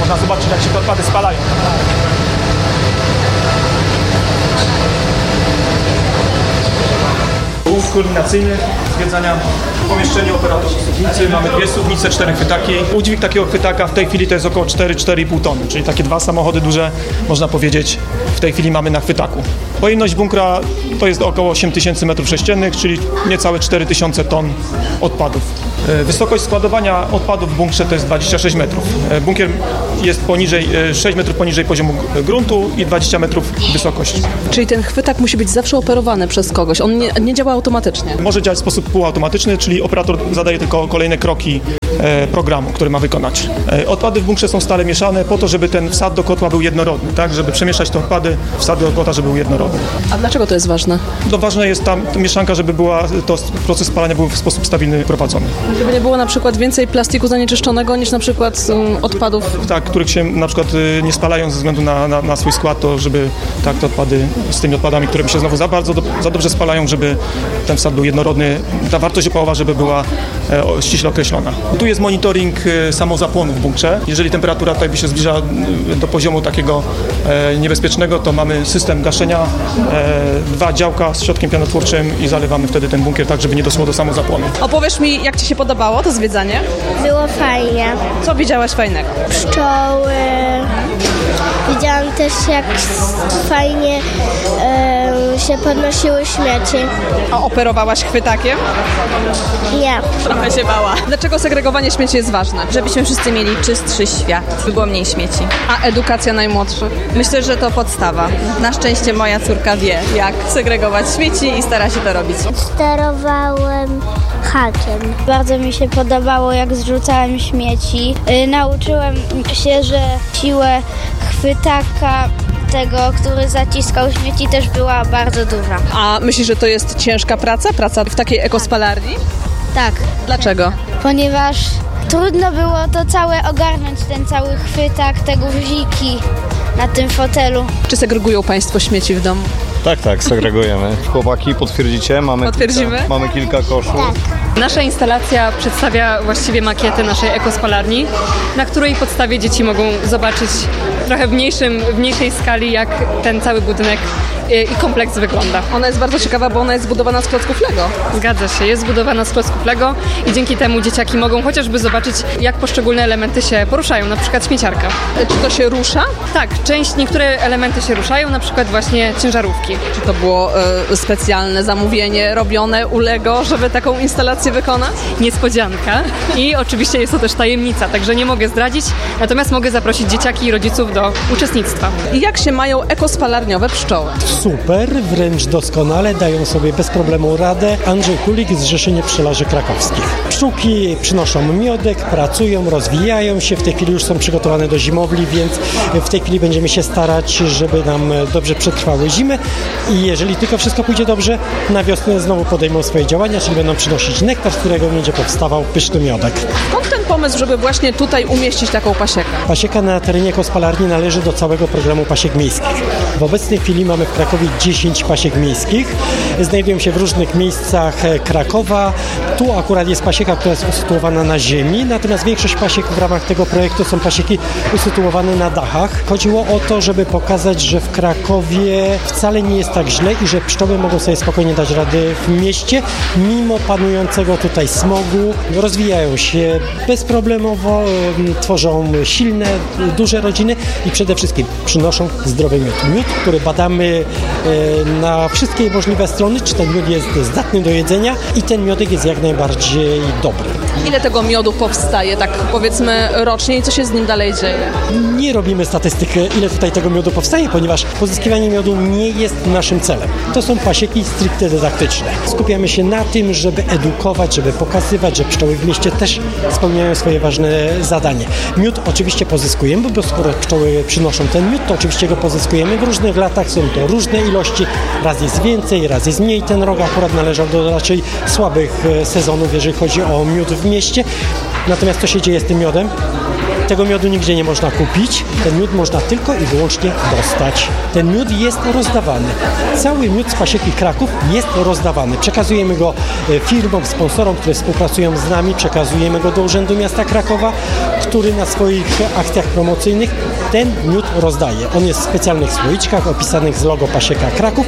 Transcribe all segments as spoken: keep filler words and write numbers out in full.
Można zobaczyć, jak się te odpady spalają. Punkt kulminacyjny zwiedzania pomieszczenia operatorów suwnicy. Mamy dwie suwnice, cztery chwytaki. Udźwig takiego chwytaka w tej chwili to jest około cztery do czterech i pół tony, czyli takie dwa samochody duże, można powiedzieć, w tej chwili mamy na chwytaku. Pojemność bunkra to jest około osiem tysięcy metrów sześciennych, czyli niecałe cztery tysiące ton odpadów. Wysokość składowania odpadów w bunkrze to jest dwadzieścia sześć metrów. Bunkier jest poniżej, sześć metrów poniżej poziomu gruntu i dwadzieścia metrów wysokości. Czyli ten chwytak musi być zawsze operowany przez kogoś, on nie, nie działa automatycznie? Może działać w sposób półautomatyczny, czyli operator zadaje tylko kolejne kroki programu, który ma wykonać. Odpady w bunkrze są stale mieszane po to, żeby ten wsad do kotła był jednorodny, tak? Żeby przemieszać te odpady, wsad do kotła, żeby był jednorodny. A dlaczego to jest ważne? No ważne jest tam ta mieszanka, żeby była, to proces spalania był w sposób stabilny prowadzony. Żeby nie było na przykład więcej plastiku zanieczyszczonego niż na przykład um, odpadów? Tak, których się na przykład y, nie spalają ze względu na, na, na swój skład, to żeby tak te odpady z tymi odpadami, które się znowu za bardzo, do, za dobrze spalają, żeby ten wsad był jednorodny, ta wartość opałowa, żeby była e, o, ściśle określona. Tu jest monitoring e, samozapłonu w bunkrze. Jeżeli temperatura tutaj by się zbliża e, do poziomu takiego e, niebezpiecznego, to mamy system gaszenia, e, dwa działka z środkiem pianotwórczym i zalewamy wtedy ten bunkier tak, żeby nie doszło do samozapłonu. Opowiesz mi, jak Ci się podobało to zwiedzanie? Było fajnie. Co widziałaś fajnego? Pszczoły. Widziałam też, jak fajnie e, się podnosiły śmieci. A operowałaś chwytakiem? Nie. Trochę się bała. Dlaczego segregowanie śmieci jest ważne? Żebyśmy wszyscy mieli czystszy świat, by było mniej śmieci. A edukacja najmłodszych? Myślę, że to podstawa. Na szczęście moja córka wie, jak segregować śmieci i stara się to robić. Sterowałem hakiem. Bardzo mi się podobało, jak zrzucałem śmieci. Yy, nauczyłem się, że siłę chwytaka tego, który zaciskał śmieci, też była bardzo duża. A myślisz, że to jest ciężka praca? Praca w takiej ekospalarni? Tak. Dlaczego? Ponieważ trudno było to całe ogarnąć, ten cały chwytak, te guziki na tym fotelu. Czy segregują Państwo śmieci w domu? Tak, tak, segregujemy. Chłopaki, potwierdzicie? Mamy Potwierdzimy? Kilka, mamy kilka koszów. Tak. Nasza instalacja przedstawia właściwie makietę naszej ekospalarni, na której podstawie dzieci mogą zobaczyć trochę w, mniejszym, w mniejszej skali, jak ten cały budynek i kompleks wygląda. Ona jest bardzo ciekawa, bo ona jest zbudowana z klocków Lego. Zgadza się, jest zbudowana z klocków Lego i dzięki temu dzieciaki mogą chociażby zobaczyć, jak poszczególne elementy się poruszają, na przykład śmieciarka. Czy to się rusza? Tak, część, niektóre elementy się ruszają, na przykład właśnie ciężarówki. Czy to było e, specjalne zamówienie robione u Lego, żeby taką instalację wykonać? Niespodzianka i oczywiście jest to też tajemnica, także nie mogę zdradzić, natomiast mogę zaprosić dzieciaki i rodziców do uczestnictwa. I jak się mają ekospalarniowe pszczoły? Super, wręcz doskonale, dają sobie bez problemu radę. Andrzej Kulik, Zrzeszenie Pszczelarzy Krakowskich. Pszczółki przynoszą miodek, pracują, rozwijają się, w tej chwili już są przygotowane do zimowli, więc w tej chwili będziemy się starać, żeby nam dobrze przetrwały zimy i jeżeli tylko wszystko pójdzie dobrze, na wiosnę znowu podejmą swoje działania, czyli będą przynosić nektar, z którego będzie powstawał pyszny miodek. Skąd ten pomysł, żeby właśnie tutaj umieścić taką pasiekę? Pasieka na terenie ekospalarni należy do całego programu pasiek miejskich. W obecnej chwili mamy w Krakowie dziesięć pasiek miejskich. Znajdują się w różnych miejscach Krakowa. Tu akurat jest pasieka, która jest usytuowana na ziemi, natomiast większość pasiek w ramach tego projektu są pasieki usytuowane na dachach. Chodziło o to, żeby pokazać, że w Krakowie wcale nie jest tak źle i że pszczoły mogą sobie spokojnie dać radę w mieście, mimo panującego tutaj smogu. Rozwijają się bezproblemowo, tworzą silne, duże rodziny i przede wszystkim przynoszą zdrowy miód. Miód, który badamy na wszystkie możliwe strony, czy ten miód jest zdatny do jedzenia i ten miodek jest jak najbardziej dobry. Ile tego miodu powstaje, tak powiedzmy rocznie i co się z nim dalej dzieje? Nie robimy statystyk, ile tutaj tego miodu powstaje, ponieważ pozyskiwanie miodu nie jest naszym celem. To są pasieki stricte dydaktyczne. Skupiamy się na tym, żeby edukować, żeby pokazywać, że pszczoły w mieście też spełniają swoje ważne zadanie. Miód oczywiście pozyskujemy, bo skoro pszczoły przynoszą ten miód, to oczywiście go pozyskujemy w różnych latach, są to różne ilości, raz jest więcej, raz jest mniej. Ten rok akurat należał do raczej słabych sezonów, jeżeli chodzi o miód w mieście. Natomiast co się dzieje z tym miodem? Tego miodu nigdzie nie można kupić. Ten miód można tylko i wyłącznie dostać. Ten miód jest rozdawany. Cały miód z Pasieki Kraków jest rozdawany. Przekazujemy go firmom, sponsorom, które współpracują z nami. Przekazujemy go do Urzędu Miasta Krakowa, który na swoich akcjach promocyjnych ten miód rozdaje. On jest w specjalnych słoiczkach opisanych z logo Pasieka Kraków.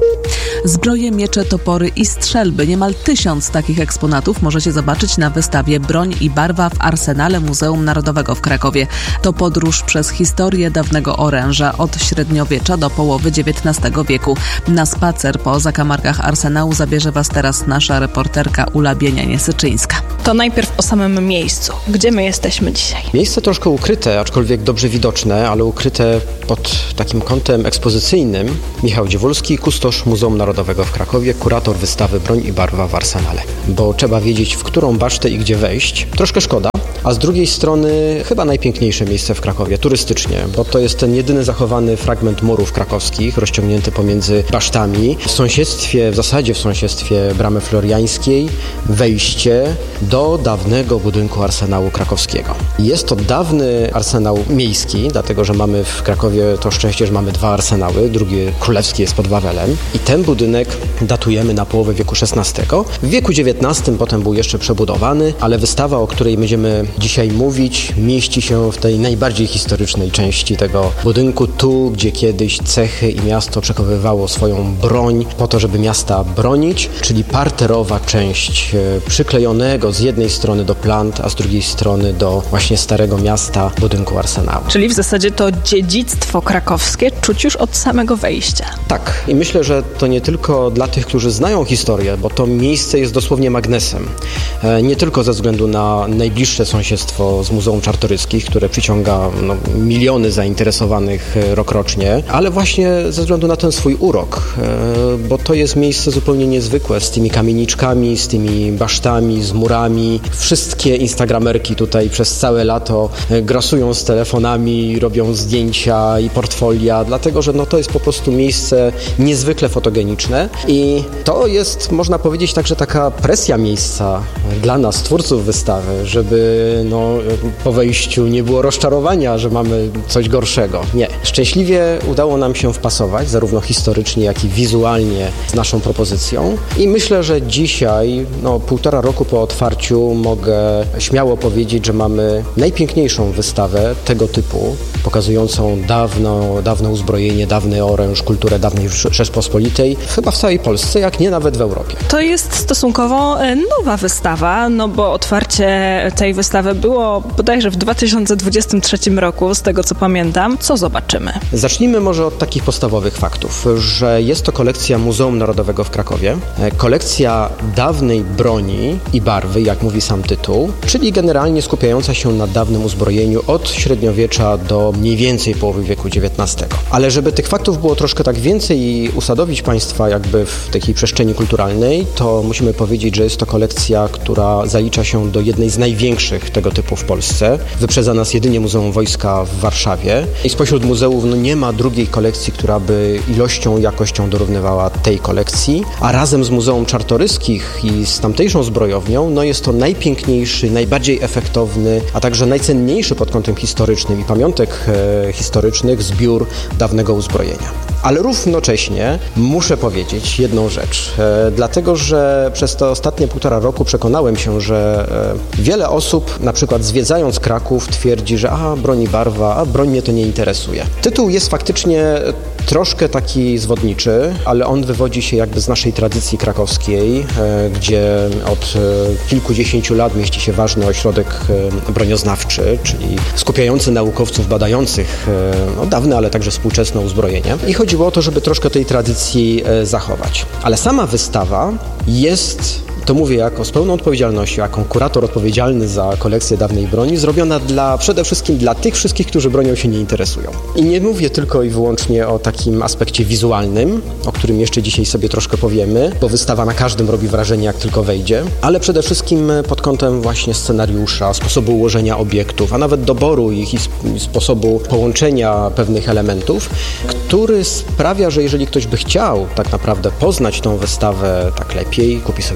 Zbroje, miecze, topory i strzelby. Niemal tysiąc takich eksponatów możecie zobaczyć na wystawie Broń i barwa w Arsenale Muzeum Narodowego w Krakowie. To podróż przez historię dawnego oręża od średniowiecza do połowy dziewiętnastego wieku. Na spacer po zakamarkach Arsenału zabierze Was teraz nasza reporterka Ula Bienianie-Syczyńska. To najpierw o samym miejscu. Gdzie my jesteśmy dzisiaj? Miejsce troszkę ukryte, aczkolwiek dobrze widoczne, ale ukryte pod takim kątem ekspozycyjnym. Michał Dziewulski, kustosz Muzeum Narodowego w Krakowie, kurator wystawy Broń i barwa w Arsenale. Bo trzeba wiedzieć, w którą basztę i gdzie wejść. Troszkę szkoda. A z drugiej strony chyba najpiękniejsze miejsce w Krakowie, turystycznie, bo to jest ten jedyny zachowany fragment murów krakowskich, rozciągnięty pomiędzy basztami. W sąsiedztwie, w zasadzie w sąsiedztwie Bramy Floriańskiej, wejście do dawnego budynku Arsenału Krakowskiego. Jest to dawny arsenał miejski, dlatego że mamy w Krakowie to szczęście, że mamy dwa arsenały, drugi królewski jest pod Wawelem i ten budynek datujemy na połowę wieku szesnastego. W wieku dziewiętnastym potem był jeszcze przebudowany, ale wystawa, o której będziemy dzisiaj mówić, mieści się w tej najbardziej historycznej części tego budynku, tu, gdzie kiedyś cechy i miasto przechowywało swoją broń po to, żeby miasta bronić, czyli parterowa część przyklejonego z jednej strony do plant, a z drugiej strony do właśnie starego miasta budynku Arsenału. Czyli w zasadzie to dziedzictwo krakowskie czuć już od samego wejścia. Tak. I myślę, że to nie tylko dla tych, którzy znają historię, bo to miejsce jest dosłownie magnesem. Nie tylko ze względu na najbliższe sąsiedztwo z Muzeum Czartoryskich, które przyciąga no, miliony zainteresowanych rokrocznie, ale właśnie ze względu na ten swój urok, bo to jest miejsce zupełnie niezwykłe, z tymi kamieniczkami, z tymi basztami, z murami. Wszystkie instagramerki tutaj przez całe lato grasują z telefonami, robią zdjęcia i portfolia, dlatego że no, to jest po prostu miejsce niezwykle fotogeniczne i to jest, można powiedzieć, także taka presja miejsca dla nas, twórców wystawy, żeby no, po wejściu nie było rozczarowania, że mamy coś gorszego. Nie. Szczęśliwie udało nam się wpasować, zarówno historycznie, jak i wizualnie z naszą propozycją i myślę, że dzisiaj, no półtora roku po otwarciu mogę śmiało powiedzieć, że mamy najpiękniejszą wystawę tego typu, pokazującą dawno, dawne uzbrojenie, dawny oręż, kulturę dawnej Rzeczpospolitej, chyba w całej Polsce, jak nie nawet w Europie. To jest stosunkowo nowa wystawa, no bo otwarcie tej wystawy było bodajże w dwa tysiące dwudziestym trzecim roku, z tego co pamiętam. Co zobaczymy? Zacznijmy może od takich podstawowych faktów, że jest to kolekcja Muzeum Narodowego w Krakowie, kolekcja dawnej broni i barwy, jak mówi sam tytuł, czyli generalnie skupiająca się na dawnym uzbrojeniu od średniowiecza do mniej więcej połowy wieku dziewiętnastego. Ale żeby tych faktów było troszkę tak więcej i usadowić Państwa jakby w takiej przestrzeni kulturalnej, to musimy powiedzieć, że jest to kolekcja, która zalicza się do jednej z największych tego typu w Polsce. Wyprzedza nas jedynie Muzeum Wojska w Warszawie i spośród muzeów no, nie ma drugiej kolekcji, która by ilością i jakością dorównywała tej kolekcji, a razem z Muzeum Czartoryskich i z tamtejszą zbrojownią no, jest to najpiękniejszy, najbardziej efektowny, a także najcenniejszy pod kątem historycznym i pamiątek e, historycznych zbiór dawnego uzbrojenia. Ale równocześnie muszę powiedzieć jedną rzecz, e, dlatego że przez te ostatnie półtora roku przekonałem się, że e, wiele osób, na przykład zwiedzając Kraków, twierdzi, że a, broń i barwa, a broń mnie to nie interesuje. Tytuł jest faktycznie troszkę taki zwodniczy, ale on wywodzi się jakby z naszej tradycji krakowskiej, e, gdzie od e, kilkudziesięciu lat mieści się ważny ośrodek e, bronioznawczy, czyli skupiający naukowców badających e, no, dawne, ale także współczesne uzbrojenie. I chodziło o to, żeby troszkę tej tradycji e, zachować. Ale sama wystawa jest, to mówię jako z pełną odpowiedzialnością, jako kurator odpowiedzialny za kolekcję dawnej broni, zrobiona dla, przede wszystkim dla tych wszystkich, którzy bronią się nie interesują. I nie mówię tylko i wyłącznie o takim aspekcie wizualnym, o którym jeszcze dzisiaj sobie troszkę powiemy, bo wystawa na każdym robi wrażenie, jak tylko wejdzie, ale przede wszystkim pod kątem właśnie scenariusza, sposobu ułożenia obiektów, a nawet doboru ich i sposobu połączenia pewnych elementów, który sprawia, że jeżeli ktoś by chciał tak naprawdę poznać tą wystawę tak lepiej, kupi sobie przewody,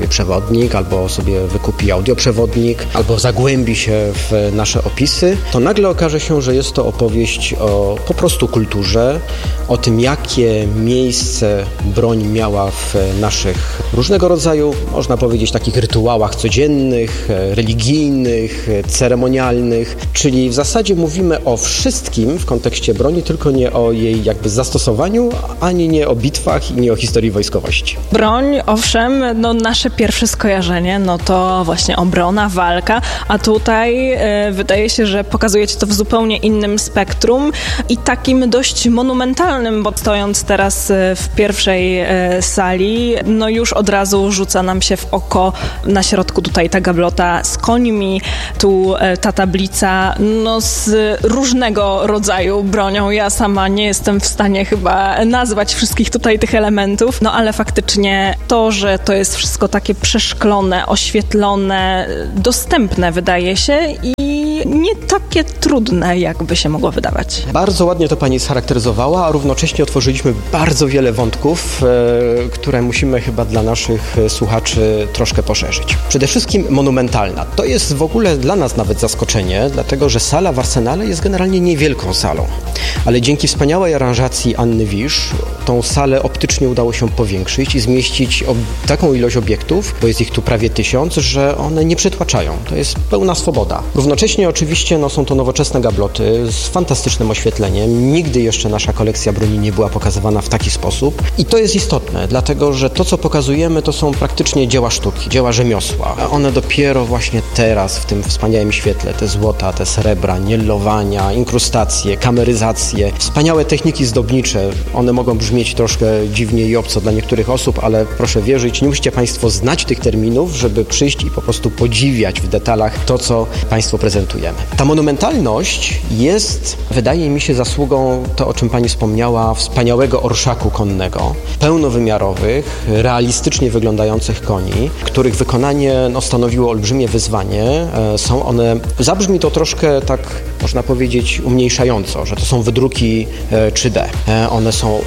przewodnik, albo sobie wykupi audioprzewodnik, albo zagłębi się w nasze opisy, to nagle okaże się, że jest to opowieść o po prostu kulturze, o tym, jakie miejsce broń miała w naszych różnego rodzaju, można powiedzieć, takich rytuałach codziennych, religijnych, ceremonialnych, czyli w zasadzie mówimy o wszystkim w kontekście broni, tylko nie o jej jakby zastosowaniu, ani nie o bitwach i nie o historii wojskowości. Broń, owszem, no nasze pierwsze skojarzenie, no to właśnie obrona, walka, a tutaj e, wydaje się, że pokazujecie to w zupełnie innym spektrum i takim dość monumentalnym, bo stojąc teraz w pierwszej e, sali, no już od razu rzuca nam się w oko na środku tutaj ta gablota z końmi, tu e, ta tablica, no z różnego rodzaju bronią. Ja sama nie jestem w stanie chyba nazwać wszystkich tutaj tych elementów, no ale faktycznie to, że to jest wszystko takie przeszklone, oświetlone, dostępne wydaje się i nie takie trudne, jakby się mogło wydawać. Bardzo ładnie to pani scharakteryzowała, a równocześnie otworzyliśmy bardzo wiele wątków, e, które musimy chyba dla naszych słuchaczy troszkę poszerzyć. Przede wszystkim monumentalna. To jest w ogóle dla nas nawet zaskoczenie, dlatego że sala w Arsenale jest generalnie niewielką salą, ale dzięki wspaniałej aranżacji Anny Wisz tą salę optycznie udało się powiększyć i zmieścić ob- taką ilość obiektów, bo jest ich tu prawie tysiąc, że one nie przytłaczają. To jest pełna swoboda. Równocześnie oczywiście no, są to nowoczesne gabloty z fantastycznym oświetleniem. Nigdy jeszcze nasza kolekcja broni nie była pokazywana w taki sposób i to jest istotne, dlatego że to, co pokazujemy, to są praktycznie dzieła sztuki, dzieła rzemiosła. A one dopiero właśnie teraz, w tym wspaniałym świetle, te złota, te srebra, nielowania, inkrustacje, kameryzacje, wspaniałe techniki zdobnicze. One mogą brzmieć troszkę dziwnie i obco dla niektórych osób, ale proszę wierzyć, nie musicie Państwo znać tych terminów, żeby przyjść i po prostu podziwiać w detalach to, co Państwu prezentujemy. Ta monumentalność jest, wydaje mi się, zasługą, to o czym Pani wspomniała, wspaniałego orszaku konnego, pełnowymiarowych, realistycznie wyglądających koni, których wykonanie no, stanowiło olbrzymie wyzwanie. E, są one, zabrzmi to troszkę tak, można powiedzieć, umniejszająco, że to są wydruki e, trzy D. E, one są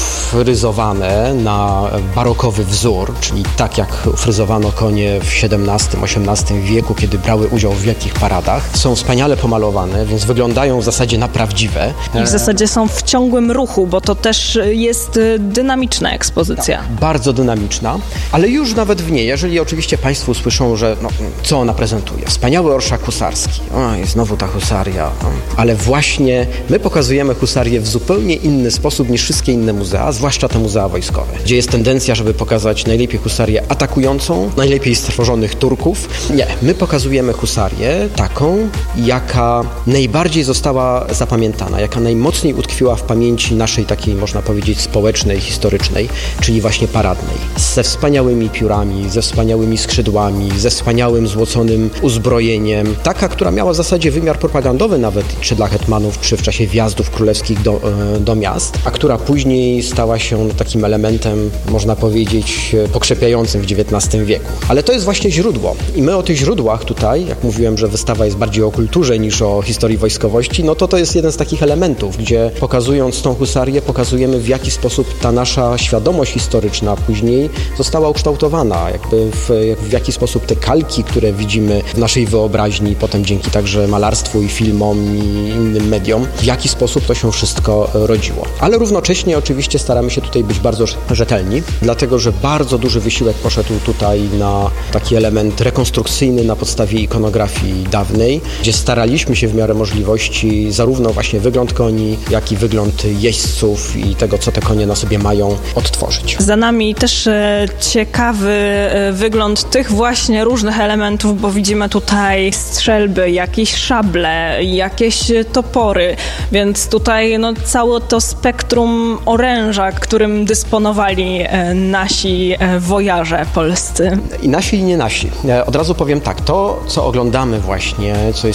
ufryzowane na barokowy wzór, czyli tak jak fryzowano konie w siedemnastym, osiemnastym wieku, kiedy brały udział w wielkich paradach. Są wspaniale pomalowane, więc wyglądają w zasadzie na prawdziwe. I w zasadzie są w ciągłym ruchu, bo to też jest dynamiczna ekspozycja. Tak, bardzo dynamiczna, ale już nawet w niej, jeżeli oczywiście Państwo usłyszą, że no, co ona prezentuje? Wspaniały orszak husarski. O, i znowu ta husaria. Ale właśnie my pokazujemy husarię w zupełnie inny sposób niż wszystkie inne muzea, zwłaszcza te muzea wojskowe, gdzie jest tendencja, żeby pokazać najlepiej husarię atakującą, najlepiej stworzonych Turków. Nie, my pokazujemy husarię taką, jaka najbardziej została zapamiętana, jaka najmocniej utkwiła w pamięci naszej takiej, można powiedzieć, społecznej, historycznej, czyli właśnie paradnej. Ze wspaniałymi piórami, ze wspaniałymi skrzydłami, ze wspaniałym złoconym uzbrojeniem. Taka, która miała w zasadzie wymiar propagandowy nawet, czy dla hetmanów, czy w czasie wjazdów królewskich do, do miast, a która później stała się takim elementem, można powiedzieć, pokrzepiającym w dziewiętnastym wieku. Ale to jest właśnie źródło. I my o tych źródłach tutaj, jak mówiłem, że wystawa jest bardziej o kulturze niż o historii wojskowości, no to to jest jeden z takich elementów, gdzie pokazując tą husarię, pokazujemy, w jaki sposób ta nasza świadomość historyczna później została ukształtowana, jakby w, w jaki sposób te kalki, które widzimy w naszej wyobraźni, potem dzięki także malarstwu i filmom i innym mediom, w jaki sposób to się wszystko rodziło. Ale równocześnie oczywiście staramy się tutaj być bardzo rzetelni, dlatego że bardzo duży wysiłek poszedł tutaj na taki element rekonstrukcyjny na podstawie ikonografii dawnej, gdzie staraliśmy się w miarę możliwości zarówno właśnie wygląd koni, jak i wygląd jeźdźców i tego, co te konie na sobie mają, odtworzyć. Za nami też e, ciekawy e, wygląd tych właśnie różnych elementów, bo widzimy tutaj strzelby, jakieś szable, jakieś topory, więc tutaj no, całe to spektrum oręża, którym dysponowali e, nasi e, wojarze polscy. I nasi i nie nasi. E, od razu powiem tak, to, co oglądamy właśnie, co jest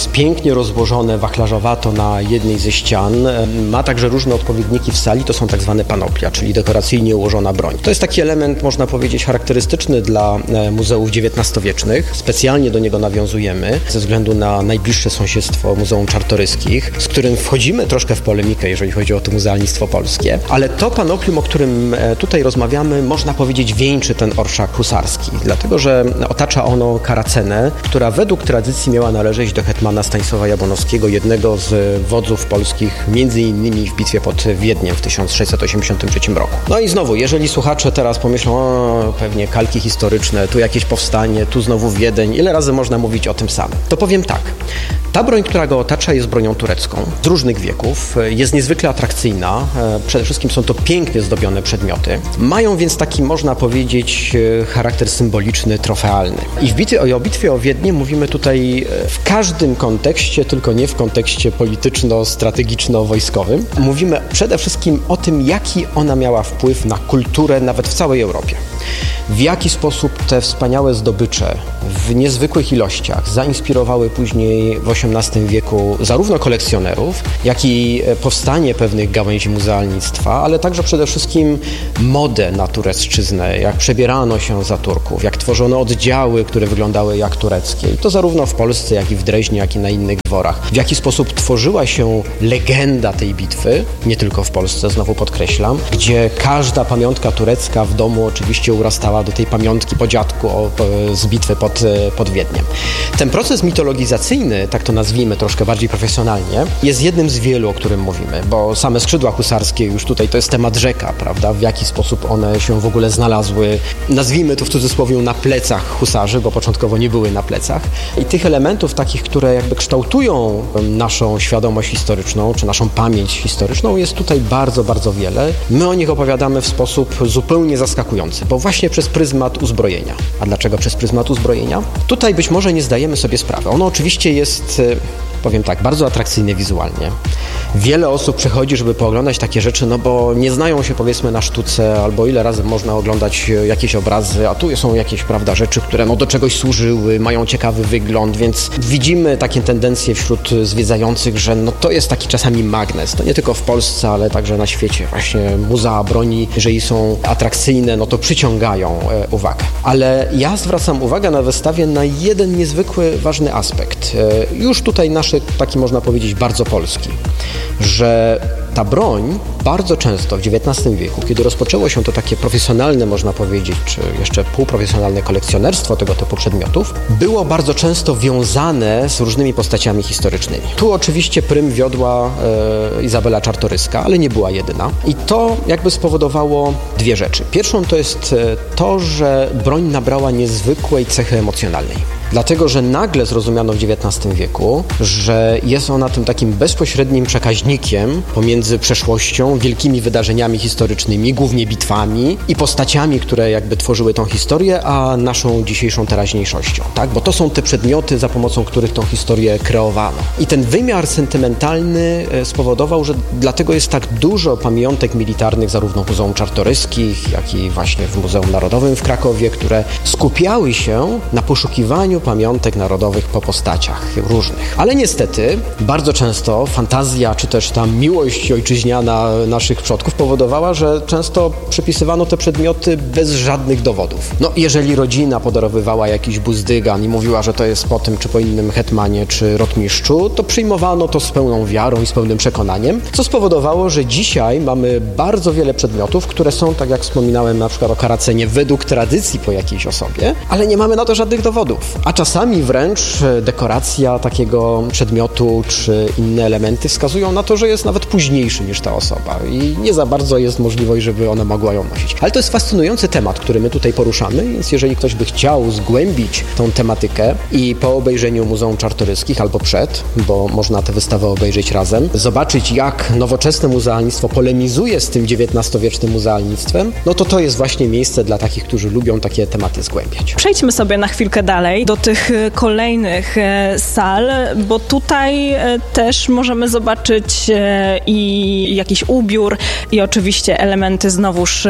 jest pięknie rozłożone wachlarzowato na jednej ze ścian. Ma także różne odpowiedniki w sali, to są tak zwane panoplia, czyli dekoracyjnie ułożona broń. To jest taki element, można powiedzieć, charakterystyczny dla muzeów dziewiętnastowiecznych. Specjalnie do niego nawiązujemy ze względu na najbliższe sąsiedztwo Muzeum Czartoryskich, z którym wchodzimy troszkę w polemikę, jeżeli chodzi o to muzealnictwo polskie. Ale to panoplium, o którym tutaj rozmawiamy, można powiedzieć wieńczy ten orszak husarski, dlatego że otacza ono karacenę, która według tradycji miała należeć do hetmana Stanisława Jabłonowskiego, jednego z wodzów polskich, między innymi w bitwie pod Wiedniem w tysiąc sześćset osiemdziesiątym trzecim roku. No i znowu, jeżeli słuchacze teraz pomyślą, o, pewnie kalki historyczne, tu jakieś powstanie, tu znowu Wiedeń, ile razy można mówić o tym samym? To powiem tak. Ta broń, która go otacza, jest bronią turecką z różnych wieków, jest niezwykle atrakcyjna, przede wszystkim są to pięknie zdobione przedmioty, mają więc taki, można powiedzieć, charakter symboliczny, trofealny. I w bitwie, o bitwie o Wiednie mówimy tutaj w każdym kontekście, tylko nie w kontekście polityczno-strategiczno-wojskowym. Mówimy przede wszystkim o tym, jaki ona miała wpływ na kulturę nawet w całej Europie. W jaki sposób te wspaniałe zdobycze w niezwykłych ilościach zainspirowały później w osiemnastym wieku zarówno kolekcjonerów, jak i powstanie pewnych gałęzi muzealnictwa, ale także przede wszystkim modę na turecczyznę, jak przebierano się za Turków, jak tworzono oddziały, które wyglądały jak tureckie. I to zarówno w Polsce, jak i w Dreźnie, jak i na innych dworach. W jaki sposób tworzyła się legenda tej bitwy, nie tylko w Polsce, znowu podkreślam, gdzie każda pamiątka turecka w domu oczywiście urastała do tej pamiątki po dziadku o, z bitwy pod, pod Wiedniem. Ten proces mitologizacyjny, tak to nazwijmy troszkę bardziej profesjonalnie, jest jednym z wielu, o którym mówimy, bo same skrzydła husarskie już tutaj to jest temat rzeka, prawda? W jaki sposób one się w ogóle znalazły, nazwijmy to w cudzysłowie na plecach husarzy, bo początkowo nie były na plecach. I tych elementów takich, które jakby kształtują naszą świadomość historyczną, czy naszą pamięć historyczną jest tutaj bardzo, bardzo wiele. My o nich opowiadamy w sposób zupełnie zaskakujący, bo właśnie przez pryzmat uzbrojenia. A dlaczego przez pryzmat uzbrojenia? Tutaj być może nie zdajemy sobie sprawy. Ono oczywiście jest, powiem tak, bardzo atrakcyjne wizualnie. Wiele osób przychodzi, żeby pooglądać takie rzeczy, no bo nie znają się powiedzmy na sztuce, albo ile razy można oglądać jakieś obrazy, a tu są jakieś, prawda, rzeczy, które no do czegoś służyły, mają ciekawy wygląd, więc widzimy takie tendencje wśród zwiedzających, że no to jest taki czasami magnes. To nie tylko w Polsce, ale także na świecie. Właśnie muzea broni, jeżeli są atrakcyjne, no to przyciągają e, uwagę. Ale ja zwracam uwagę na wystawie na jeden niezwykły, ważny aspekt. E, już tutaj nasz taki, można powiedzieć, bardzo polski, że ta broń bardzo często w dziewiętnastym wieku, kiedy rozpoczęło się to takie profesjonalne, można powiedzieć, czy jeszcze półprofesjonalne kolekcjonerstwo tego typu przedmiotów, było bardzo często wiązane z różnymi postaciami historycznymi. Tu oczywiście prym wiodła e, Izabela Czartoryska, ale nie była jedyna. I to jakby spowodowało dwie rzeczy. Pierwszą to jest to, że broń nabrała niezwykłej cechy emocjonalnej. Dlatego, że nagle zrozumiano w dziewiętnastym wieku, że jest ona tym takim bezpośrednim przekaźnikiem pomiędzy przeszłością, wielkimi wydarzeniami historycznymi, głównie bitwami i postaciami, które jakby tworzyły tą historię, a naszą dzisiejszą teraźniejszością, tak? Bo to są te przedmioty, za pomocą których tą historię kreowano. I ten wymiar sentymentalny spowodował, że dlatego jest tak dużo pamiątek militarnych zarówno w Muzeum Czartoryskich, jak i właśnie w Muzeum Narodowym w Krakowie, które skupiały się na poszukiwaniu pamiątek narodowych po postaciach różnych. Ale niestety bardzo często fantazja, czy też ta miłość ojczyźniana naszych przodków powodowała, że często przypisywano te przedmioty bez żadnych dowodów. No, jeżeli rodzina podarowywała jakiś buzdygan i mówiła, że to jest po tym, czy po innym hetmanie, czy rotmistrzu, to przyjmowano to z pełną wiarą i z pełnym przekonaniem, co spowodowało, że dzisiaj mamy bardzo wiele przedmiotów, które są, tak jak wspominałem, na przykład o karacenie według tradycji po jakiejś osobie, ale nie mamy na to żadnych dowodów. A czasami wręcz dekoracja takiego przedmiotu czy inne elementy wskazują na to, że jest nawet późniejszy niż ta osoba i nie za bardzo jest możliwość, żeby ona mogła ją nosić. Ale to jest fascynujący temat, który my tutaj poruszamy, więc jeżeli ktoś by chciał zgłębić tą tematykę i po obejrzeniu Muzeum Czartoryskich albo przed, bo można tę wystawę obejrzeć razem, zobaczyć jak nowoczesne muzealnictwo polemizuje z tym dziewiętnastowiecznym muzealnictwem, no to to jest właśnie miejsce dla takich, którzy lubią takie tematy zgłębiać. Przejdźmy sobie na chwilkę dalej do do tych kolejnych sal, bo tutaj też możemy zobaczyć i jakiś ubiór, i oczywiście elementy znowuż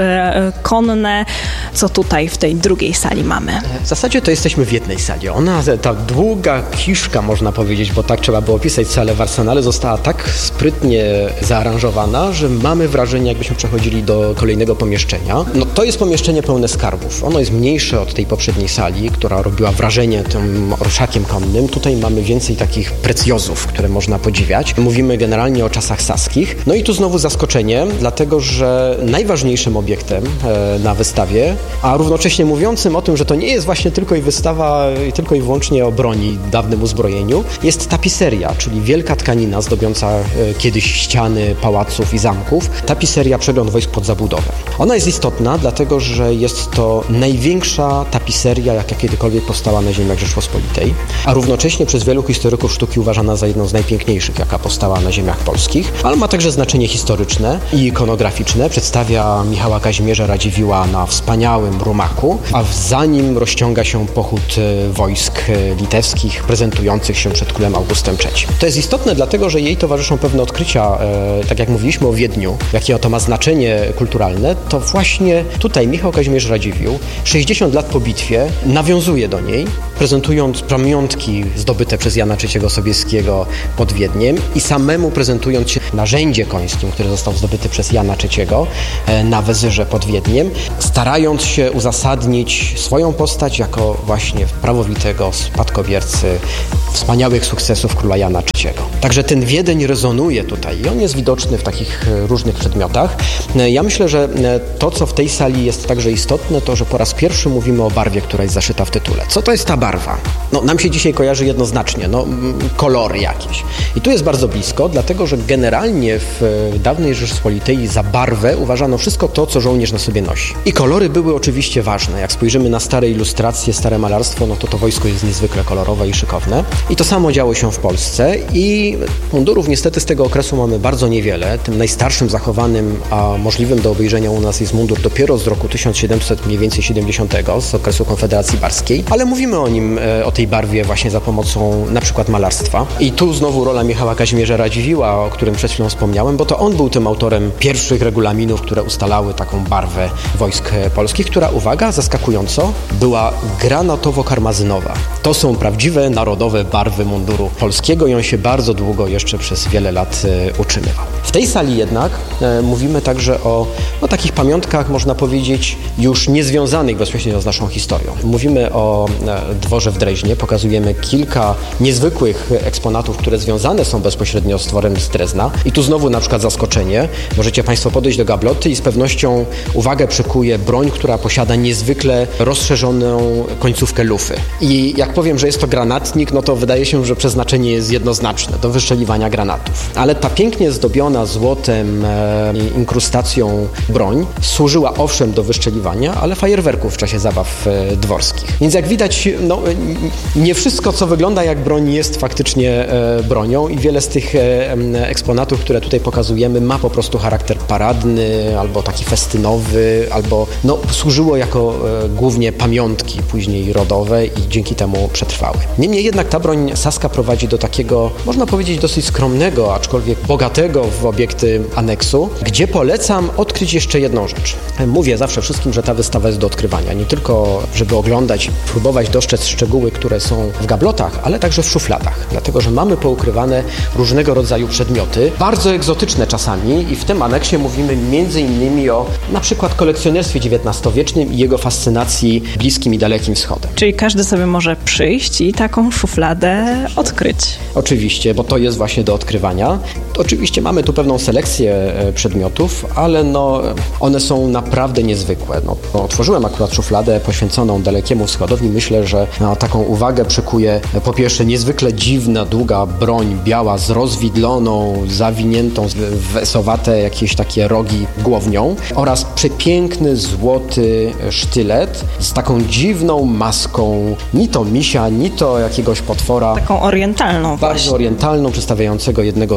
konne. Co tutaj w tej drugiej sali mamy? W zasadzie to jesteśmy w jednej sali. Ona, ta długa kiszka, można powiedzieć, bo tak trzeba było opisać salę w Arsenale, została tak sprytnie zaaranżowana, że mamy wrażenie, jakbyśmy przechodzili do kolejnego pomieszczenia. No to jest pomieszczenie pełne skarbów. Ono jest mniejsze od tej poprzedniej sali, która robiła wrażenie tym orszakiem konnym. Tutaj mamy więcej takich precjozów, które można podziwiać. Mówimy generalnie o czasach saskich. No i tu znowu zaskoczenie, dlatego że najważniejszym obiektem e, na wystawie, a równocześnie mówiącym o tym, że to nie jest właśnie tylko i wystawa tylko i wyłącznie o broni, dawnym uzbrojeniu, jest tapiseria, czyli wielka tkanina zdobiąca e, kiedyś ściany pałaców i zamków. Tapiseria Przegląd wojsk pod zabudowę. Ona jest istotna, dlatego że jest to największa tapiseria, jaka kiedykolwiek powstała na ziemiach Rzeczpospolitej, a równocześnie przez wielu historyków sztuki uważana za jedną z najpiękniejszych, jaka powstała na ziemiach polskich, ale ma także znaczenie historyczne i ikonograficzne. Przedstawia Michała Kazimierza Radziwiłła na wspaniałym rumaku, a za nim rozciąga się pochód wojsk litewskich prezentujących się przed królem Augustem trzecim. To jest istotne, dlatego że jej towarzyszą pewne odkrycia, e, tak jak mówiliśmy o Wiedniu, jakie to ma znaczenie kulturalne, to właśnie tutaj Michał Kazimierz Radziwiłł sześćdziesiąt lat po bitwie nawiązuje do niej, prezentując pamiątki zdobyte przez Jana trzeciego Sobieskiego pod Wiedniem i samemu prezentując się narzędzie końskim, które zostało zdobyte przez Jana trzeciego na Wezyrze pod Wiedniem, starając się uzasadnić swoją postać jako właśnie prawowitego spadkobiercy wspaniałych sukcesów króla Jana trzeciego. Także ten Wiedeń rezonuje tutaj i on jest widoczny w takich różnych przedmiotach. Ja myślę, że to, co w tej sali jest także istotne, to, że po raz pierwszy mówimy o barwie, która jest zaszyta w tytule. Co to jest ta barwa? No, nam się dzisiaj kojarzy jednoznacznie, no, kolory jakieś. I tu jest bardzo blisko, dlatego, że generalnie w dawnej Rzeczypospolitej za barwę uważano wszystko to, co żołnierz na sobie nosi. I kolory były oczywiście ważne. Jak spojrzymy na stare ilustracje, stare malarstwo, no to to wojsko jest niezwykle kolorowe i szykowne. I to samo działo się w Polsce i mundurów niestety z tego okresu mamy bardzo niewiele. Tym najstarszym zachowanym, a możliwym do obejrzenia u nas jest mundur dopiero z roku tysiąc siedemset mniej więcej siedemdziesiątego, z okresu Konfederacji Barskiej, ale mówimy o nim, o tej barwie właśnie za pomocą na przykład malarstwa. I tu znowu rola Michała Kazimierza Radziwiłła, o którym przed chwilą wspomniałem, bo to on był tym autorem pierwszych regulaminów, które ustalały taką barwę wojsk polskich, która, uwaga, zaskakująco, była granatowo-karmazynowa. To są prawdziwe, narodowe barwy munduru polskiego i on się bardzo długo jeszcze przez wiele lat e, utrzymywał. W tej sali jednak e, mówimy także o, o takich pamiątkach, można powiedzieć, już niezwiązanych bezpośrednio z naszą historią. Mówimy o e, dworze w Dreźnie, pokazujemy kilka niezwykłych eksponatów, które związane są bezpośrednio z dworem z Drezna. I tu znowu na przykład zaskoczenie. Możecie Państwo podejść do gabloty i z pewnością uwagę przykuje broń, która posiada niezwykle rozszerzoną końcówkę lufy. I jak powiem, że jest to granatnik, no to wydaje się, że przeznaczenie jest jednoznaczne, do wystrzeliwania granatów. Ale ta pięknie zdobiona złotem e, inkrustacją broń służyła owszem do wystrzeliwania, ale fajerwerków w czasie zabaw e, dworskich. Więc jak widać, no, nie wszystko, co wygląda jak broń, jest faktycznie e, bronią i wiele z tych e, eksponatów, które tutaj pokazujemy, ma po prostu charakter paradny, albo taki festynowy, albo no, służyło jako e, głównie pamiątki później rodowe i dzięki temu przetrwały. Niemniej jednak ta broń saska prowadzi do takiego, można powiedzieć, dosyć skromnego, aczkolwiek bogatego w obiekty aneksu, gdzie polecam odkryć jeszcze jedną rzecz. Mówię zawsze wszystkim, że ta wystawa jest do odkrywania. Nie tylko, żeby oglądać, próbować dostrzec szczegóły, które są w gablotach, ale także w szufladach. Dlatego, że mamy poukrywane różnego rodzaju przedmioty, bardzo egzotyczne czasami i w tym aneksie mówimy między innymi o na przykład kolekcjonerstwie dziewiętnastowiecznym i jego fascynacji Bliskim i Dalekim Wschodem. Czyli każdy sobie może przyjść i taką szufladę odkryć. Oczywiście, bo to jest właśnie do odkrywania. Oczywiście mamy tu pewną selekcję przedmiotów, ale no, one są naprawdę niezwykłe. No, no, otworzyłem akurat szufladę poświęconą Dalekiemu Wschodowi. Myślę, że no, taką uwagę przykuje po pierwsze niezwykle dziwna, długa broń biała z rozwidloną, zawiniętą w esowate jakieś takie rogi głownią oraz przepiękny złoty sztylet z taką dziwną maską, ni to misia, ni to jakiegoś potwora. Taką orientalną Bardzo właśnie. orientalną, przedstawiającego jednego z bożków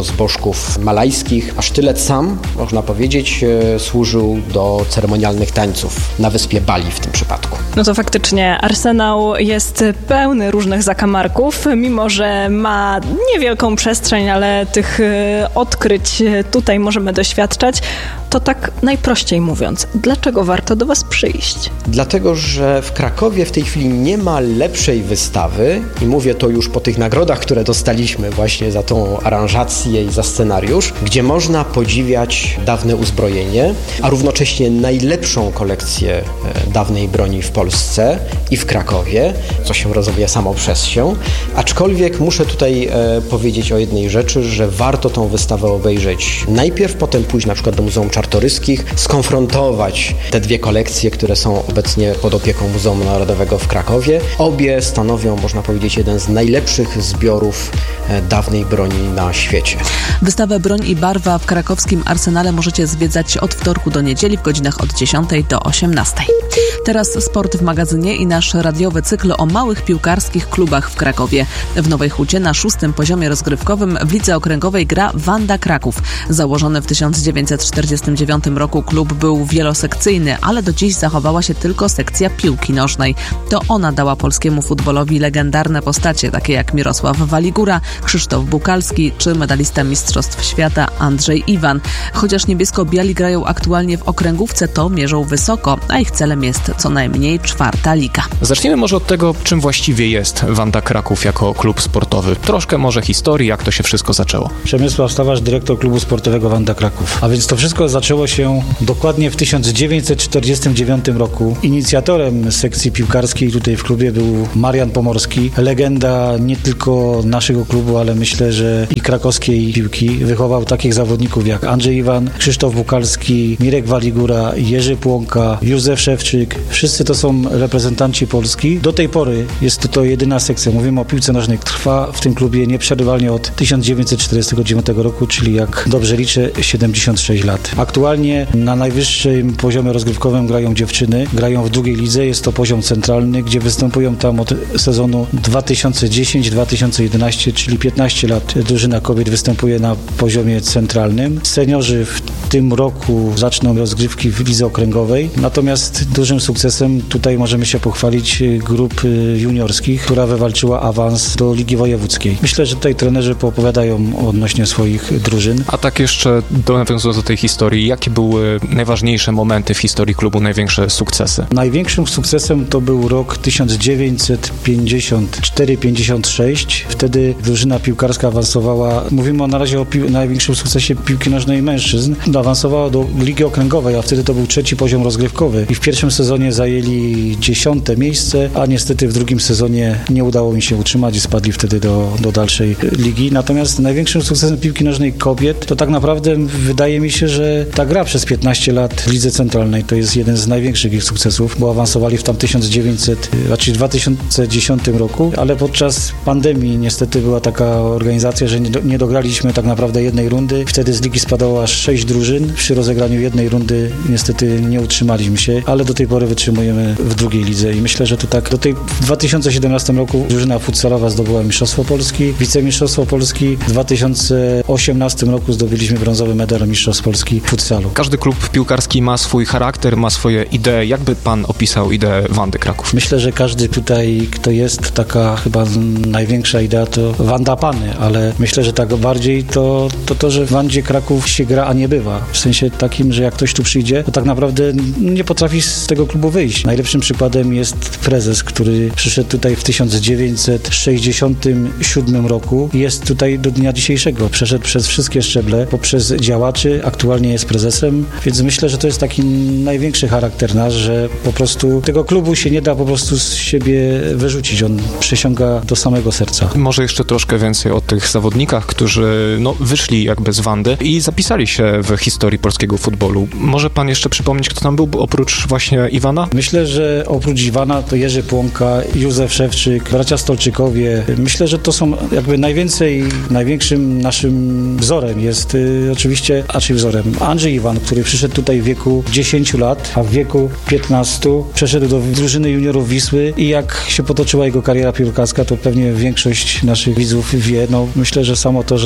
tańczyków malajskich, a sztylet sam, można powiedzieć, służył do ceremonialnych tańców na wyspie Bali w tym przypadku. No to faktycznie Arsenał jest pełny różnych zakamarków, mimo że ma niewielką przestrzeń, ale tych odkryć tutaj możemy doświadczać. To tak najprościej mówiąc, dlaczego warto do Was przyjść? Dlatego, że w Krakowie w tej chwili nie ma lepszej wystawy i mówię to już po tych nagrodach, które dostaliśmy właśnie za tą aranżację i za scenariusz, gdzie można podziwiać dawne uzbrojenie, a równocześnie najlepszą kolekcję dawnej broni w Polsce i w Krakowie, co się rozumie samo przez się. Aczkolwiek muszę tutaj e, powiedzieć o jednej rzeczy, że warto tą wystawę obejrzeć najpierw, potem pójść na przykład do Muzeum Czartoryskich, skonfrontować te dwie kolekcje, które są obecnie pod opieką Muzeum Narodowego w Krakowie. Obie stanowią, można powiedzieć, jeden z najlepszych zbiorów e, dawnej broni na świecie. Wystawę Broń i Barwa w krakowskim Arsenale możecie zwiedzać od wtorku do niedzieli w godzinach od dziesiątej do osiemnastej. Teraz sport w magazynie i nasz radiowy cykl o małych piłkarskich klubach w Krakowie. W Nowej Hucie na szóstym poziomie rozgrywkowym w lidze okręgowej gra Wanda Kraków. Założony w tysiąc dziewięćset czterdziestym dziewiątym roku klub był wielosekcyjny, ale do dziś zachowała się tylko sekcja piłki nożnej. To ona dała polskiemu futbolowi legendarne postacie, takie jak Mirosław Waligura, Krzysztof Bukalski czy medalista Mistrzostw Świata Andrzej Iwan. Chociaż niebiesko-biali grają aktualnie w okręgówce, to mierzą wysoko, a ich celem jest co najmniej czwarta liga. Zacznijmy może od tego, czym właściwie jest Wanda Kraków jako klub sportowy. Troszkę może historii, jak to się wszystko zaczęło. Przemysław Stawarz, dyrektor klubu sportowego Wanda Kraków. A więc to wszystko zaczęło się dokładnie w tysiąc dziewięćset czterdziestym dziewiątym roku. Inicjatorem sekcji piłkarskiej tutaj w klubie był Marian Pomorski, legenda nie tylko naszego klubu, ale myślę, że i krakowskiej piłki. Wychował takich zawodników jak Andrzej Iwan, Krzysztof Bukalski, Mirek Waligura, Jerzy Płonka, Józef Szewczyk. Wszyscy to są reprezentanci Polski. Do tej pory jest to, to jedyna sekcja. Mówimy o piłce nożnej. Trwa w tym klubie nieprzerwalnie od tysiąc dziewięćset czterdziestego dziewiątego roku, czyli jak dobrze liczę, siedemdziesiąt sześć lat. Aktualnie na najwyższym poziomie rozgrywkowym grają dziewczyny. Grają w drugiej lidze. Jest to poziom centralny, gdzie występują tam od sezonu dwa tysiące dziesiąty do dwa tysiące jedenastego, czyli piętnaście lat. Drużyna kobiet występuje na poziomie centralnym. Seniorzy w tym roku zaczną rozgrywki w lidze okręgowej. Natomiast dużym sukcesem tutaj możemy się pochwalić grup juniorskich, która wywalczyła awans do Ligi Wojewódzkiej. Myślę, że tutaj trenerzy poopowiadają odnośnie swoich drużyn. A tak jeszcze do, nawiązując do tej historii, jakie były najważniejsze momenty w historii klubu, największe sukcesy? Największym sukcesem to był rok tysiąc dziewięćset pięćdziesiąt cztery pięćdziesiąt sześć. Wtedy drużyna piłkarska awansowała, mówimy o, na razie o pił- największym sukcesie piłki nożnej mężczyzn, awansowała do Ligi Okręgowej, a wtedy to był trzeci poziom rozgrywkowy i w pierwszym sezonie zajęli dziesiąte miejsce, a niestety w drugim sezonie nie udało mi się utrzymać i spadli wtedy do, do dalszej ligi. Natomiast największym sukcesem piłki nożnej kobiet to tak naprawdę wydaje mi się, że ta gra przez piętnaście lat w Lidze Centralnej to jest jeden z największych ich sukcesów, bo awansowali w tam tysiąc dziewięćset, raczej w dwa tysiące dziesiątym roku, ale podczas pandemii niestety była taka organizacja, że nie, do, nie dograliśmy tak naprawdę jednej rundy. Wtedy z ligi spadało aż sześć drużyn. Przy rozegraniu jednej rundy niestety nie utrzymaliśmy się, ale do tej pory wytrzymujemy w drugiej lidze i myślę, że to tak do tej w dwa tysiące siedemnastym roku drużyna futsalowa zdobyła Mistrzostwo Polski, wicemistrzostwo Polski. W dwa tysiące osiemnastym roku zdobyliśmy brązowy medal Mistrzostw Polski w futsalu. Każdy klub piłkarski ma swój charakter, ma swoje idee. Jakby pan opisał ideę Wandy Kraków? Myślę, że każdy tutaj, kto jest, taka chyba największa idea to Wanda Pany, ale myślę, że tak bardziej to to, to że w Wandzie Kraków się gra, a nie bywa. W sensie takim, że jak ktoś tu przyjdzie, to tak naprawdę nie potrafi z tego klubu wyjść. Najlepszym przykładem jest prezes, który przyszedł tutaj w tysiąc dziewięćset sześćdziesiątym siódmym roku i jest tutaj do dnia dzisiejszego. Przeszedł przez wszystkie szczeble, poprzez działaczy, aktualnie jest prezesem, więc myślę, że to jest taki największy charakter nasz, że po prostu tego klubu się nie da po prostu z siebie wyrzucić. On przesiąga do samego serca. Może jeszcze troszkę więcej o tych zawodnikach, którzy no, wyszli jakby z Wandy i zapisali się w historii polskiego futbolu. Może pan jeszcze przypomnieć, kto tam był oprócz właśnie Iwana? Myślę, że oprócz Iwana to Jerzy Płonka, Józef Szewczyk, bracia Stolczykowie. Myślę, że to są jakby najwięcej, największym naszym wzorem jest y, oczywiście, a czy wzorem, Andrzej Iwan, który przyszedł tutaj w wieku dziesięciu lat, a w wieku piętnastu przeszedł do drużyny juniorów Wisły i jak się potoczyła jego kariera piłkarska, to pewnie większość naszych widzów wie. No, myślę, że samo to, że zagrał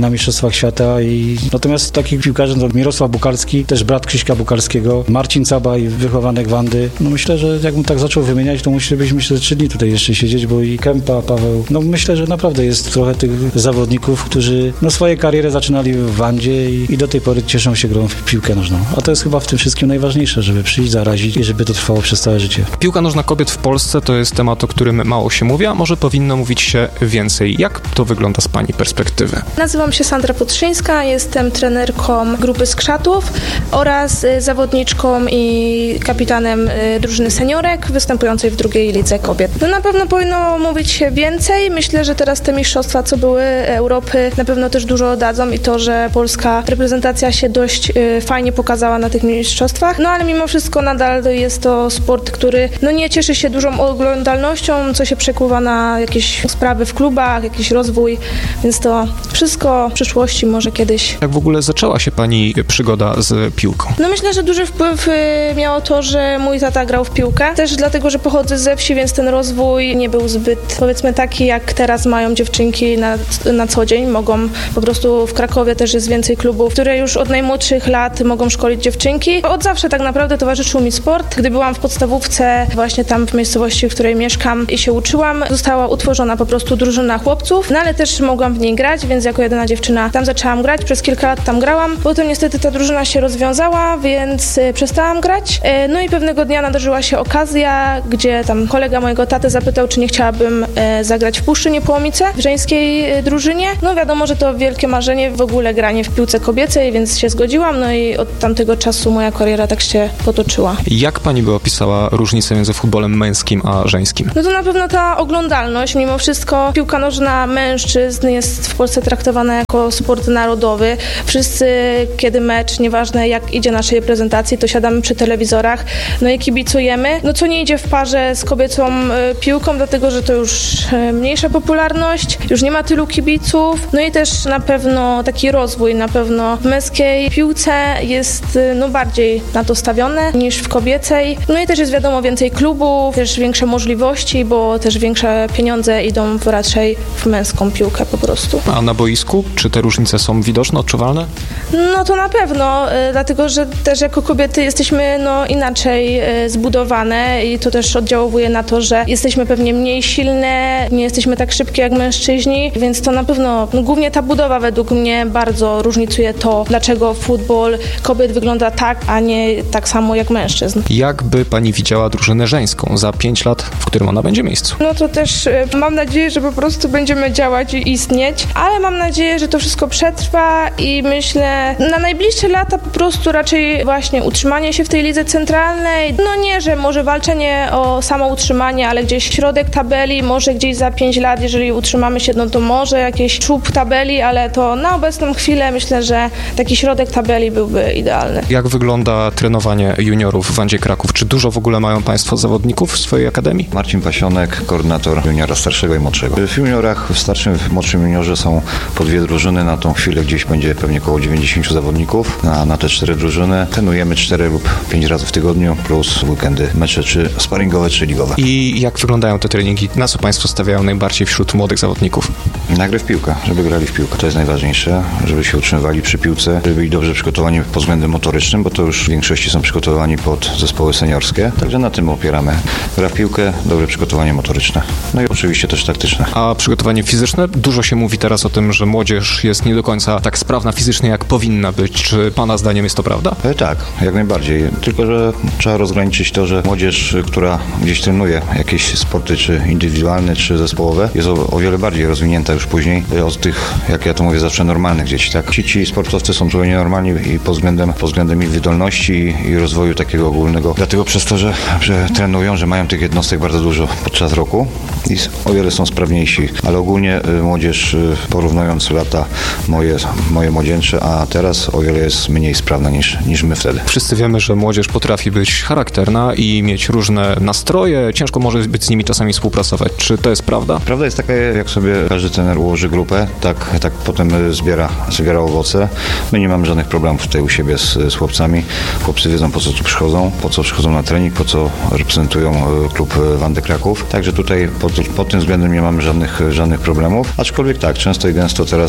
na Mistrzostwach Świata. I natomiast takich piłkarzy, to Mirosław Bukalski, też brat Krzyśka Bukalskiego, Marcin Cabaj, wychowanek Wandy. No myślę, że jakbym tak zaczął wymieniać, to musielibyśmy myślę, trzy dni tutaj jeszcze siedzieć, bo i Kępa, Paweł. No myślę, że naprawdę jest trochę tych zawodników, którzy no, swoje kariery zaczynali w Wandzie i, i do tej pory cieszą się grą w piłkę nożną. A to jest chyba w tym wszystkim najważniejsze, żeby przyjść, zarazić i żeby to trwało przez całe życie. Piłka nożna kobiet w Polsce to jest temat, o którym mało się mówi, a może powinno mówić się więcej. Jak to wygląda z Pani perspektywy? Nazywam się Sandra Potrzyńska, jestem trenerką grupy Skrzatów oraz zawodniczką i kapitanem drużyny seniorek występującej w drugiej lidze kobiet. No na pewno powinno mówić się więcej. Myślę, że teraz te mistrzostwa, co były Europy, na pewno też dużo dadzą i to, że polska reprezentacja się dość fajnie pokazała na tych mistrzostwach. No ale mimo wszystko nadal jest to sport, który no nie cieszy się dużą oglądalnością, co się przekuwa na jakieś sprawy w klubach, jakiś rozwój, więc to wszystko w przyszłości może kiedyś. Jak w ogóle zaczęła się Pani przygoda z piłką? No myślę, że duży wpływ miało to, że mój tata grał w piłkę. Też dlatego, że pochodzę ze wsi, więc ten rozwój nie był zbyt, powiedzmy, taki, jak teraz mają dziewczynki na, na co dzień. Mogą po prostu w Krakowie też jest więcej klubów, które już od najmłodszych lat mogą szkolić dziewczynki. Od zawsze tak naprawdę towarzyszył mi sport. Gdy byłam w podstawówce, właśnie tam w miejscowości, w której mieszkam i się uczyłam, została utworzona po prostu drużyna chłopców, no ale też mogłam w niej grać, więc jako jedyna dziewczyna tam zaczęłam grać. Przez kilka lat tam grałam. Potem niestety ta drużyna się rozwiązała, więc przestałam grać. No i pewnego dnia nadarzyła się okazja, gdzie tam kolega mojego taty zapytał, czy nie chciałabym zagrać w Puszczy Niepołomice w żeńskiej drużynie. No wiadomo, że to wielkie marzenie, w ogóle granie w piłce kobiecej, więc się zgodziłam, no i od tamtego czasu moja kariera tak się potoczyła. Jak Pani by opisała różnicę między futbolem męskim a żeńskim? No to na pewno ta oglądalność. Mimo wszystko piłka nożna mężczyzn jest w Polsce traktowana jako sport narodowy. Wszyscy, kiedy mecz, nieważne jak idzie naszej reprezentacji, to siadamy przy telewizorach, no i kibicujemy. No co nie idzie w parze z kobiecą piłką, dlatego że to już mniejsza popularność, już nie ma tylu kibiców, no i też na pewno taki rozwój, na pewno w męskiej piłce jest no bardziej na to stawione niż w kobiecej. No i też jest wiadomo więcej klubów, też większe możliwości, bo też większe pieniądze idą w raczej w męską piłkę po prostu. A na boisku? Czy te różnice są widoczne, odczuwalne? No to na pewno, y, dlatego że też jako kobiety jesteśmy no inaczej y, zbudowane i to też oddziałuje na to, że jesteśmy pewnie mniej silne, nie jesteśmy tak szybkie jak mężczyźni, więc to na pewno, no, głównie ta budowa według mnie bardzo różnicuje to, dlaczego futbol kobiet wygląda tak, a nie tak samo jak mężczyzn. Jak by Pani widziała drużynę żeńską za pięć lat, w którym ona będzie miejscu? No to też y, mam nadzieję, że po prostu będziemy działać i istnieć, ale mam nadzieję, że to wszystko przetrwa i myślę, na najbliższe lata po prostu raczej właśnie utrzymanie się w tej lidze centralnej. No nie, że może walczenie o samo utrzymanie, ale gdzieś środek tabeli, może gdzieś za pięć lat, jeżeli utrzymamy się, no to może jakiś czub tabeli, ale to na obecną chwilę myślę, że taki środek tabeli byłby idealny. Jak wygląda trenowanie juniorów w Wandzie Kraków? Czy dużo w ogóle mają Państwo zawodników w swojej akademii? Marcin Pasionek, koordynator juniora starszego i młodszego. W juniorach, w starszym, w młodszym juniorze są po dwie drużyny, na tą chwilę gdzieś będzie pewnie około dziewięćdziesięciu zawodników, a na te cztery drużyny trenujemy cztery lub pięć razy w tygodniu, plus weekendy mecze czy sparingowe, czy ligowe. I jak wyglądają te treningi? Na co Państwo stawiają najbardziej wśród młodych zawodników? Na grę w piłkę, żeby grali w piłkę. To jest najważniejsze, żeby się utrzymywali przy piłce, żeby byli dobrze przygotowani pod względem motorycznym, bo to już w większości są przygotowani pod zespoły seniorskie. Także na tym opieramy. Gra w piłkę, dobre przygotowanie motoryczne. No i oczywiście też taktyczne. A przygotowanie fizyczne? Dużo się mówi teraz o tym, że młodzież jest nie do końca tak sprawna fizycznie, jak powinna być. Czy Pana zdaniem jest to prawda? E, tak, jak najbardziej. Tylko że trzeba rozgraniczyć to, że młodzież, która gdzieś trenuje jakieś sporty, czy indywidualne, czy zespołowe, jest o, o wiele bardziej rozwinięta już później od tych, jak ja to mówię, zawsze normalnych dzieci. Tak? Ci, ci sportowcy są zupełnie normalni i pod względem, pod względem ich wydolności i rozwoju takiego ogólnego. Dlatego przez to, że, że trenują, że mają tych jednostek bardzo dużo podczas roku i o wiele są sprawniejsi. Ale ogólnie y, młodzież, y, porównując lata moje, moje młodzieńcze, a teraz o wiele jest mniej sprawna niż, niż my wtedy. Wszyscy wiemy, że młodzież potrafi być charakterna i mieć różne nastroje. Ciężko może być z nimi czasami współpracować. Czy to jest prawda? Prawda jest taka, jak sobie każdy trener ułoży grupę, tak, tak potem zbiera, zbiera owoce. My nie mamy żadnych problemów tutaj u siebie z, z chłopcami. Chłopcy wiedzą, po co tu przychodzą, po co przychodzą na trening, po co reprezentują klub Wandy Kraków. Także tutaj pod, pod tym względem nie mamy żadnych, żadnych problemów. Aczkolwiek tak, często i gęsto teraz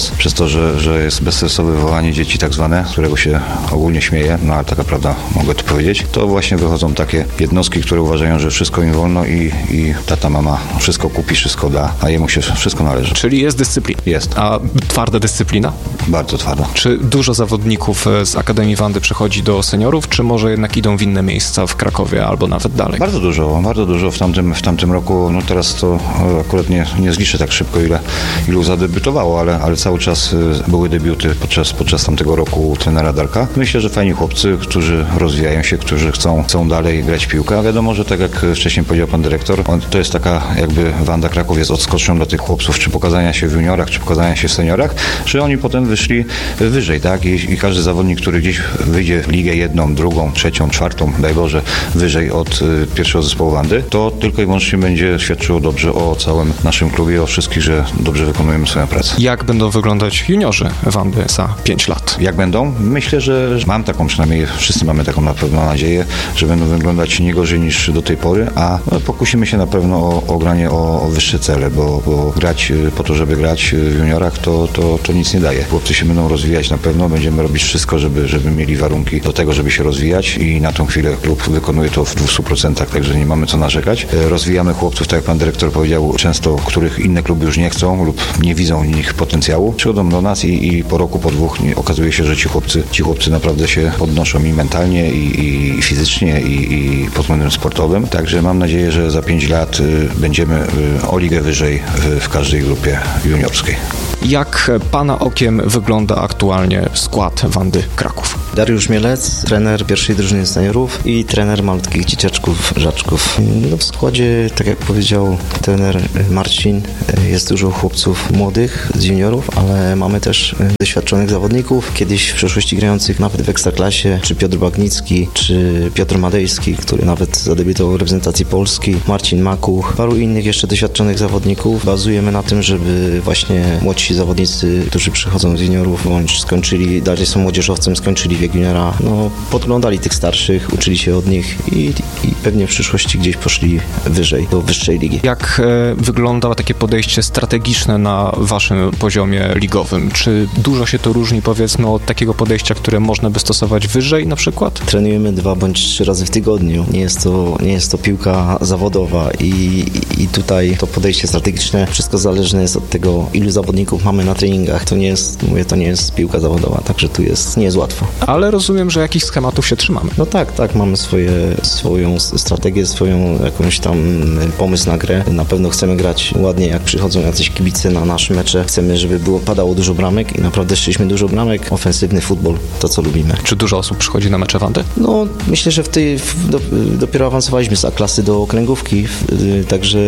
teraz przez to, że, że jest bezstresowe wywołanie dzieci tak zwane, z którego się ogólnie śmieje, no ale taka prawda, mogę to powiedzieć, to właśnie wychodzą takie jednostki, które uważają, że wszystko im wolno i, i tata, mama wszystko kupi, wszystko da, a jemu się wszystko należy. Czyli jest dyscyplina. Jest. A twarda dyscyplina? Bardzo twarda. Czy dużo zawodników z Akademii Wandy przechodzi do seniorów, czy może jednak idą w inne miejsca w Krakowie albo nawet dalej? Bardzo dużo, bardzo dużo w tamtym, w tamtym roku, no teraz to akurat nie, nie zliczę tak szybko, ile ilu zadebiutowało, ale, ale cały czas były debiuty podczas, podczas tamtego roku trenera Darka. Myślę, że fajni chłopcy, którzy rozwijają się, którzy chcą, chcą dalej grać w piłkę, a wiadomo, że tak jak wcześniej powiedział pan dyrektor, on, to jest taka jakby Wanda Kraków jest odskocznią dla tych chłopców, czy pokazania się w juniorach, czy pokazania się w seniorach, że oni potem wyszli wyżej, tak? I, i każdy zawodnik, który gdzieś wyjdzie w ligę jedną, drugą, trzecią, czwartą, daj Boże, wyżej od y, pierwszego zespołu Wandy, to tylko i wyłącznie będzie świadczyło dobrze o całym naszym klubie, o wszystkich, że dobrze wykonujemy swoją pracę. Jak będą wyglądać juniorzy Wandy za pięć lat? Jak będą? Myślę, że mam taką, przynajmniej wszyscy mamy taką na pewno nadzieję, że będą wyglądać nie gorzej niż do tej pory, a no, pokusimy się na pewno o, o granie o, o wyższe cele, bo, bo grać po to, żeby grać w juniorach, to, to, to nic nie daje. Chłopcy się będą rozwijać na pewno, będziemy robić wszystko, żeby, żeby mieli warunki do tego, żeby się rozwijać i na tą chwilę klub wykonuje to w dwustu procentach, także nie mamy co narzekać. Rozwijamy chłopców, tak jak pan dyrektor powiedział, często, których inne kluby już nie chcą lub nie widzą w nich potencjału. Przychodzą do nas i, i po roku, po dwóch nie, okazuje się, że ci chłopcy, ci chłopcy naprawdę się podnoszą i mentalnie, i, i fizycznie, i, i pod względem sportowym. Także mam nadzieję, że za pięć lat y, będziemy y, o ligę wyżej w, w każdej grupie juniorskiej. Jak pana okiem wygląda aktualnie skład Wandy Kraków? Dariusz Mielec, trener pierwszej drużyny seniorów i trener malutkich dzieciaczków, żaczków. No w składzie, tak jak powiedział trener Marcin, jest dużo chłopców młodych z juniorów, ale mamy też doświadczonych zawodników, kiedyś w przeszłości grających nawet w Ekstraklasie, czy Piotr Bagnicki, czy Piotr Madejski, który nawet zadebiutował w reprezentacji Polski, Marcin Makuch, paru innych jeszcze doświadczonych zawodników. Bazujemy na tym, żeby właśnie młodsi zawodnicy, którzy przychodzą z juniorów, bądź skończyli, dalej są młodzieżowcem, skończyli wiek juniora, no podglądali tych starszych, uczyli się od nich i, i pewnie w przyszłości gdzieś poszli wyżej, do wyższej ligi. Jak e, wygląda takie podejście strategiczne na waszym poziomie ligowym? Czy dużo się to różni, powiedzmy, od takiego podejścia, które można by stosować wyżej na przykład? Trenujemy dwa bądź trzy razy w tygodniu. Nie jest to, nie jest to piłka zawodowa i, i, i tutaj to podejście strategiczne, wszystko zależne jest od tego, ilu zawodników mamy na treningach. To nie jest, mówię, to nie jest piłka zawodowa, także tu jest, nie jest łatwo. Ale rozumiem, że jakichś schematów się trzymamy. No tak, tak, mamy swoje, swoją strategię, swoją jakąś tam pomysł na grę. Na pewno chcemy grać ładnie, jak przychodzą jacyś kibice na nasze mecze. Chcemy, żeby było, padało dużo bramek i naprawdę szliśmy dużo bramek. Ofensywny futbol, to co lubimy. Czy dużo osób przychodzi na mecze Wandy? No, myślę, że w tej, w, do, dopiero awansowaliśmy z A-klasy do okręgówki, w, także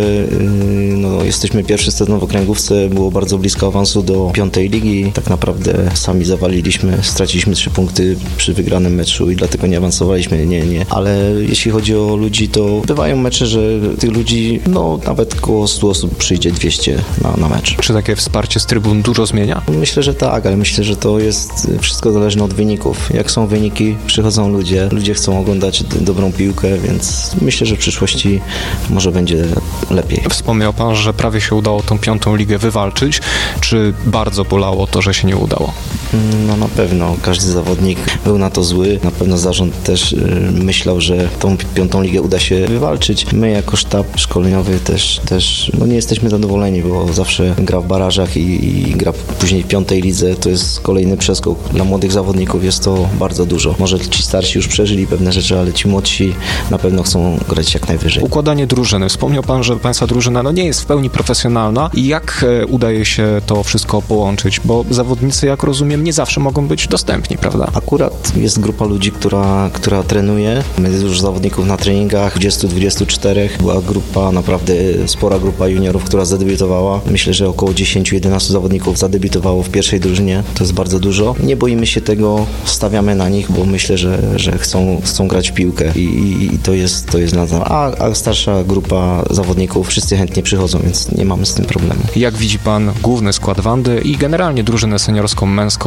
no, jesteśmy pierwszy sezon w okręgówce, było bardzo blisko awansu do piątej ligi. Tak naprawdę sami zawaliliśmy, straciliśmy trzy punkty przy wygranym meczu i dlatego nie awansowaliśmy, nie, nie. Ale jeśli chodzi o ludzi, to bywają mecze, że tych ludzi, no nawet koło stu osób przyjdzie dwieście na, na mecz. Czy takie wsparcie z trybun dużo zmienia? Myślę, że tak, ale myślę, że to jest wszystko zależne od wyników. Jak są wyniki, przychodzą ludzie, ludzie chcą oglądać d- dobrą piłkę, więc myślę, że w przyszłości może będzie lepiej. Wspomniał pan, że prawie się udało tą piątą ligę wywalczyć. Czy bardzo bolało to, że się nie udało? No na pewno. Każdy zawodnik był na to zły. Na pewno zarząd też y, myślał, że tą piątą ligę uda się wywalczyć. My jako sztab szkoleniowy też, też no nie jesteśmy zadowoleni, bo zawsze gra w barażach i, i gra później w piątej lidze. To jest kolejny przeskok. Dla młodych zawodników jest to bardzo dużo. Może ci starsi już przeżyli pewne rzeczy, ale ci młodsi na pewno chcą grać jak najwyżej. Układanie drużyny. Wspomniał pan, że państwa drużyna no nie jest w pełni profesjonalna. I jak e, udaje się to wszystko połączyć? Bo zawodnicy, jak rozumiem, nie zawsze mogą być dostępni, prawda? Akurat jest grupa ludzi, która, która trenuje. My już zawodników na treningach, dwadzieścia dwadzieścia cztery. Była grupa, naprawdę spora grupa juniorów, która zadebiutowała. Myślę, że około dziesięć jedenaście zawodników zadebiutowało w pierwszej drużynie. To jest bardzo dużo. Nie boimy się tego, stawiamy na nich, bo myślę, że, że chcą, chcą grać w piłkę i, i, i to jest, to jest dla nas. A, a starsza grupa zawodników, wszyscy chętnie przychodzą, więc nie mamy z tym problemu. Jak widzi pan główny skład Wandy i generalnie drużynę seniorską, męską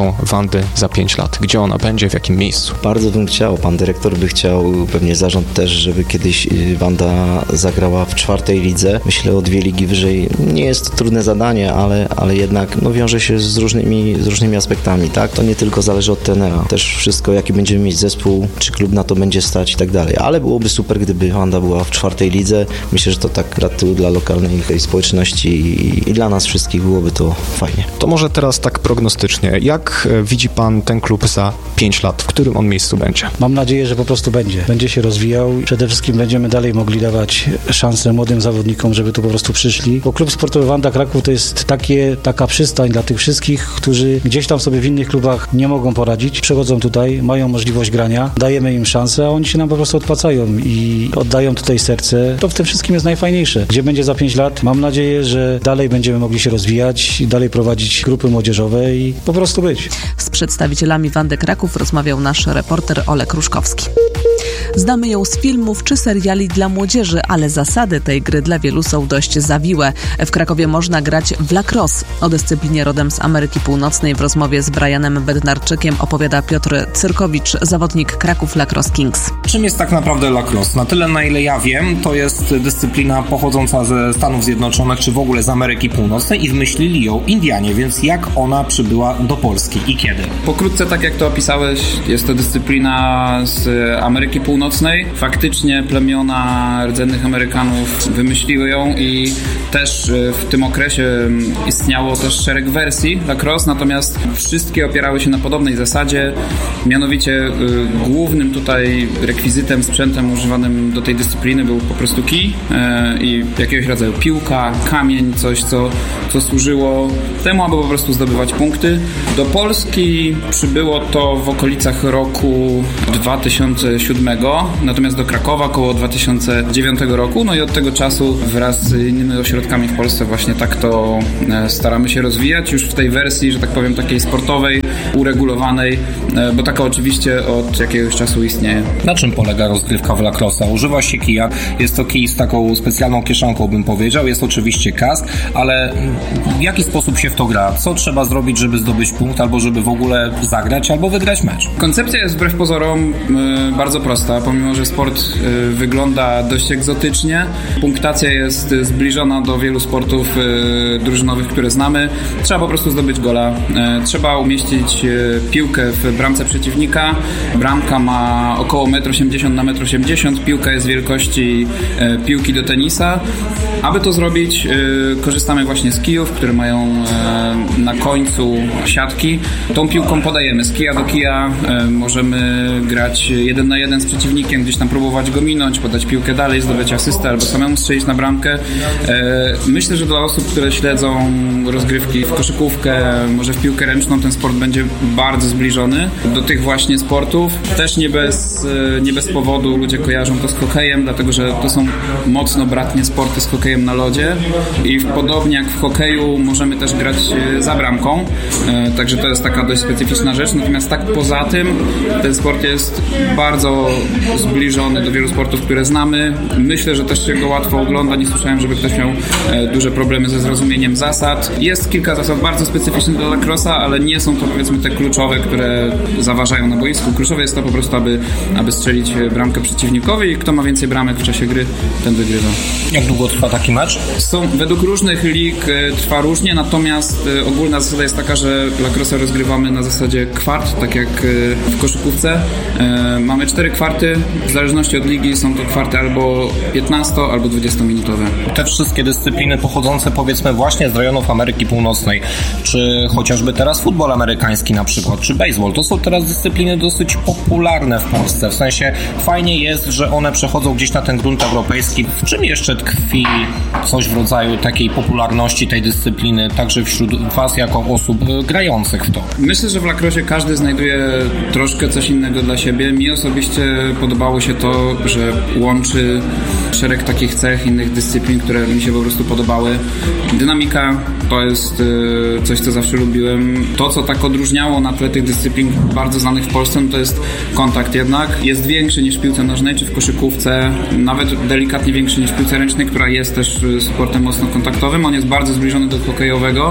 zawodniczką Wandy za pięć lat? Gdzie ona będzie, w jakim miejscu? Bardzo bym chciał, pan dyrektor by chciał, pewnie zarząd też, żeby kiedyś Wanda zagrała w czwartej lidze. Myślę o dwie ligi wyżej. Nie jest to trudne zadanie, ale, ale jednak no, wiąże się z różnymi, z różnymi aspektami, tak? To nie tylko zależy od trenera, też wszystko, jaki będziemy mieć zespół, czy klub na to będzie stać i tak dalej. Ale byłoby super, gdyby Wanda była w czwartej lidze. Myślę, że to tak dla lokalnej społeczności i, i dla nas wszystkich byłoby to fajnie. To może teraz tak prognostycznie. Jak widzi pan ten klub za pięć lat? W którym on miejscu będzie? Mam nadzieję, że po prostu będzie. Będzie się rozwijał. Przede wszystkim będziemy dalej mogli dawać szansę młodym zawodnikom, żeby tu po prostu przyszli. Bo klub sportowy Wanda Kraków to jest takie, taka przystań dla tych wszystkich, którzy gdzieś tam sobie w innych klubach nie mogą poradzić. Przychodzą tutaj, mają możliwość grania, dajemy im szansę, a oni się nam po prostu odpłacają i oddają tutaj serce. To w tym wszystkim jest najfajniejsze. Gdzie będzie za pięć lat? Mam nadzieję, że dalej będziemy mogli się rozwijać, dalej prowadzić grupy młodzieżowe i po prostu być. Z przedstawicielami Wandy Kraków rozmawiał nasz reporter Olek Ruszkowski. Znamy ją z filmów czy seriali dla młodzieży, ale zasady tej gry dla wielu są dość zawiłe. W Krakowie można grać w lacrosse. O dyscyplinie rodem z Ameryki Północnej w rozmowie z Brianem Bednarczykiem opowiada Piotr Cyrkowicz, zawodnik Kraków Lacrosse Kings. Czym jest tak naprawdę lacrosse? Na tyle, na ile ja wiem, to jest dyscyplina pochodząca ze Stanów Zjednoczonych, czy w ogóle z Ameryki Północnej i wymyślili ją Indianie, więc jak ona przybyła do Polski i kiedy? Pokrótce, tak jak to opisałeś, jest to dyscyplina z Ameryki Północnej. Faktycznie plemiona rdzennych Amerykanów wymyśliły ją i też w tym okresie istniało też szereg wersji lacrosse, natomiast wszystkie opierały się na podobnej zasadzie, mianowicie y, głównym tutaj rekwizytem, sprzętem używanym do tej dyscypliny był po prostu kij y, i jakiegoś rodzaju piłka, kamień, coś co, co służyło temu, aby po prostu zdobywać punkty. Do Polski przybyło to w okolicach roku dwa tysiące siódmego, natomiast do Krakowa około dwa tysiące dziewiątego roku, no i od tego czasu wraz z innymi ośrodkami w Polsce właśnie tak to staramy się rozwijać już w tej wersji, że tak powiem, takiej sportowej, uregulowanej, bo taka oczywiście od jakiegoś czasu istnieje. Na czym polega rozgrywka w lacrosse? Używa się kija, jest to kij z taką specjalną kieszonką, bym powiedział, jest oczywiście kask, ale w jaki sposób się w to gra? Co trzeba zrobić, żeby zdobyć punkt, albo żeby w ogóle zagrać, albo wygrać mecz? Koncepcja jest wbrew pozorom y, bardzo prosta, pomimo że sport y, wygląda dość egzotycznie. Punktacja jest zbliżona do wielu sportów y, drużynowych, które znamy. Trzeba po prostu zdobyć gola. Y, trzeba umieścić y, piłkę w bramce przeciwnika. Bramka ma około metr osiemdziesiąt na metr osiemdziesiąt. Piłka jest wielkości y, piłki do tenisa. Aby to zrobić, y, korzystamy właśnie z kijów, które mają y, na końcu siatki. Tą piłką podajemy z kija do kija. Y, możemy grać jeden na jeden z przeciwnikiem, gdzieś tam próbować go minąć, podać piłkę dalej, zdobyć asystę albo samemu strzelić na bramkę. Myślę, że dla osób, które śledzą rozgrywki w koszykówkę, może w piłkę ręczną, ten sport będzie bardzo zbliżony do tych właśnie sportów. Też nie bez, nie bez powodu ludzie kojarzą to z hokejem, dlatego że to są mocno bratnie sporty z hokejem na lodzie i podobnie jak w hokeju możemy też grać za bramką, także to jest taka dość specyficzna rzecz. Natomiast tak poza tym ten sport jest bardzo zbliżony do wielu sportów, które znamy. Myślę, że też się go łatwo ogląda. Nie słyszałem, żeby ktoś miał duże problemy ze zrozumieniem zasad. Jest kilka zasad bardzo specyficznych dla lacrossa, ale nie są to, powiedzmy, te kluczowe, które zaważają na boisku. Kluczowe jest to po prostu, aby, aby strzelić bramkę przeciwnikowi i kto ma więcej bramek w czasie gry, ten wygrywa. Jak długo trwa taki mecz? Są, według różnych lig trwa różnie, natomiast ogólna zasada jest taka, że lacrosse rozgrywamy na zasadzie kwart, tak jak w koszykówce. Mamy cztery kwarty, w zależności od ligi są to kwarty albo piętnasto, albo dwudziestominutowe. Te wszystkie dyscypliny pochodzące, powiedzmy, właśnie z rejonów Ameryki Północnej, czy chociażby teraz futbol amerykański na przykład, czy baseball, to są teraz dyscypliny dosyć popularne w Polsce. W sensie fajnie jest, że one przechodzą gdzieś na ten grunt europejski. W czym jeszcze tkwi coś w rodzaju takiej popularności tej dyscypliny, także wśród was jako osób grających w to? Myślę, że w lacrossie każdy znajduje troszkę coś innego dla siebie. Mi osobiście podobało się to, że łączy szereg takich cech innych dyscyplin, które mi się po prostu podobały. Dynamika to jest coś, co zawsze lubiłem. To, co tak odróżniało na tle tych dyscyplin bardzo znanych w Polsce, no to jest kontakt jednak. Jest większy niż w piłce nożnej czy w koszykówce, nawet delikatnie większy niż w piłce ręcznej, która jest też sportem mocno kontaktowym. On jest bardzo zbliżony do hokejowego.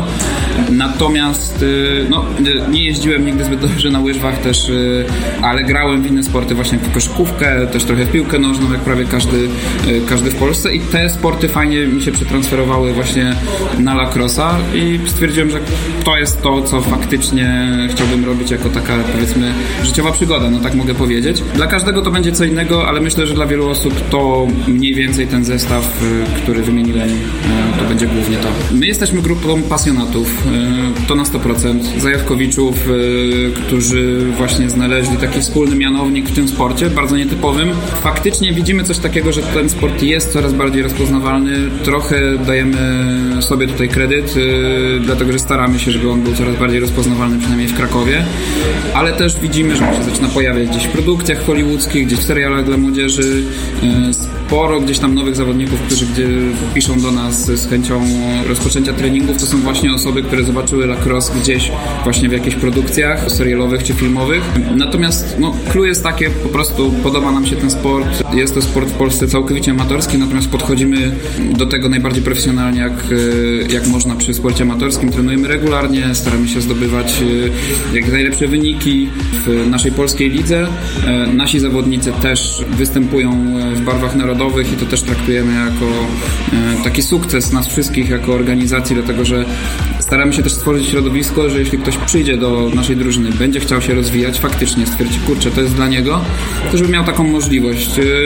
Natomiast no, nie jeździłem nigdy zbyt dobrze na łyżwach też, ale grałem w inne sporty, właśnie w koszykówkę, też trochę w piłkę nożną, jak prawie każdy, każdy w Polsce i te sporty fajnie mi się przetransferowały właśnie na lacrossa i stwierdziłem, że to jest to, co faktycznie chciałbym robić jako taka, powiedzmy, życiowa przygoda, no tak mogę powiedzieć. Dla każdego to będzie co innego, ale myślę, że dla wielu osób to mniej więcej ten zestaw, który wymieniłem, to będzie głównie to. My jesteśmy grupą pasjonatów, to na sto procent. Zajawkowiczów, którzy właśnie znaleźli taki wspólny mianownik w tym sporcie, bardzo nietypowym. Faktycznie widzimy coś takiego, że ten sport jest coraz bardziej rozpoznawalny. Trochę dajemy sobie tutaj kredyt, dlatego że staramy się, żeby on był coraz bardziej rozpoznawalny, przynajmniej w Krakowie. Ale też widzimy, że on się zaczyna pojawiać gdzieś w produkcjach hollywoodzkich, gdzieś w serialach dla młodzieży. Sporo gdzieś tam nowych zawodników, którzy gdzie piszą do nas z chęcią rozpoczęcia treningów, to są właśnie osoby, które zobaczyły lacrosse gdzieś właśnie w jakichś produkcjach serialowych czy filmowych. Natomiast no, clue jest takie, po prostu podoba nam się ten sport. Jest to sport w Polsce całkowicie amatorski, natomiast podchodzimy do tego najbardziej profesjonalnie, jak, jak można przy sporcie amatorskim. Trenujemy regularnie, staramy się zdobywać jak najlepsze wyniki w naszej polskiej lidze. Nasi zawodnicy też występują w barwach narodowych i to też traktujemy jako taki sukces nas wszystkich jako organizacji, dlatego że staramy się też stworzyć środowisko, że jeśli ktoś przyjdzie do naszej drużyny, będzie chciał się rozwijać, faktycznie stwierdzi, kurczę, to jest dla niego, to żeby miał taką możliwość.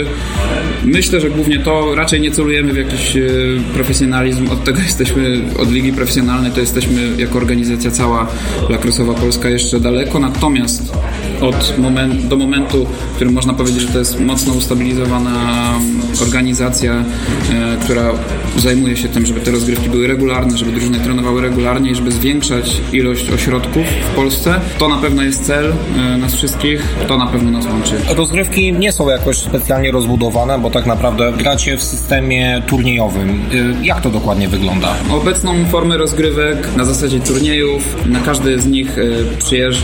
Myślę, że głównie to, raczej nie celujemy w jakiś profesjonalizm, od tego jesteśmy, od ligi profesjonalnej to jesteśmy jako organizacja cała lacrossowa Polska jeszcze daleko, natomiast od moment, do momentu, w którym można powiedzieć, że to jest mocno ustabilizowana organizacja, e, która zajmuje się tym, żeby te rozgrywki były regularne, żeby drużyny trenowały regularnie i żeby zwiększać ilość ośrodków w Polsce. To na pewno jest cel e, nas wszystkich, to na pewno nas łączy. Rozgrywki nie są jakoś specjalnie rozbudowane, bo tak naprawdę gracie w systemie turniejowym. E, jak to dokładnie wygląda? Obecną formę rozgrywek na zasadzie turniejów, na każdy z nich e, przyjeżdża